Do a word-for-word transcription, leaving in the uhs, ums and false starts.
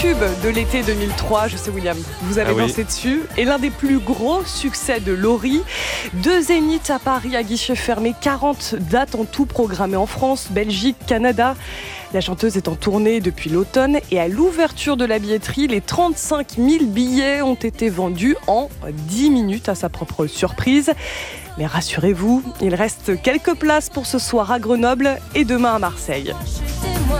tube de l'été deux mille trois. Je sais, William, vous avez Ah oui. dansé dessus. Et l'un des plus gros succès de Laurie. Deux zéniths à Paris à guichet fermé. quarante dates en tout programmées en France, Belgique, Canada. La chanteuse est en tournée depuis l'automne. Et à l'ouverture de la billetterie, les trente-cinq mille billets ont été vendus en dix minutes, à sa propre surprise. Mais rassurez-vous, il reste quelques places pour ce soir à Grenoble et demain à Marseille.